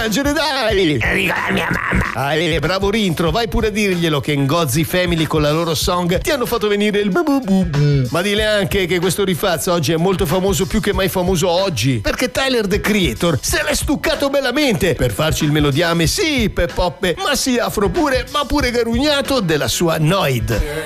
piangere, dai! Lo dico alla mia mamma. Bravo Rintro, vai pure a dirglielo che Ngozzi Family con la loro song ti hanno fatto venire il bu. Ma dile anche che questo rifazzo oggi è molto famoso, più che mai famoso oggi, perché Tyler the Creator se l'è stuccato bellamente per farci il melodiame, sì, peppoppe, ma sì, afro pure, ma pure garugnato della sua Noid.